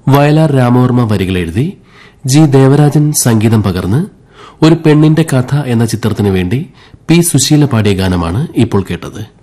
Vayalar Ramavarma വരികളെഴുതി G Devarajan സംഗീതം പകർന്ന് ഒരു പെണ്ണിന്റെ കഥ എന്ന ചിത്രത്തിനുവേണ്ടി പി സുശീല പാടിയ ഗാനമാണ് ഇപ്പോൾ കേട്ടത്.